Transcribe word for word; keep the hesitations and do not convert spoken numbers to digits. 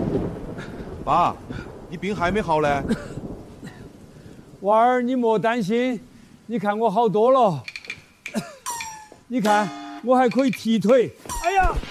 爸，你病还没好嘞？ 娃儿，你莫担心，你看我好多了。你看，我还可以踢腿。哎呀！